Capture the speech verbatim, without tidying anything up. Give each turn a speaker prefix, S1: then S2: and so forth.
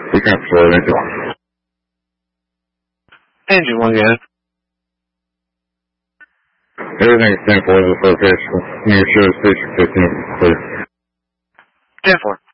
S1: We got four engine.
S2: Engine one, again.
S1: Everything's ten four to the location. Near show station fifteen, clear.
S2: ten four.